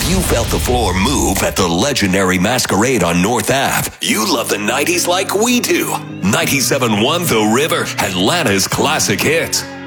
you felt the floor move at the legendary Masquerade on North Ave, you love the 90s like we do. 97.1 The River, Atlanta's classic hits.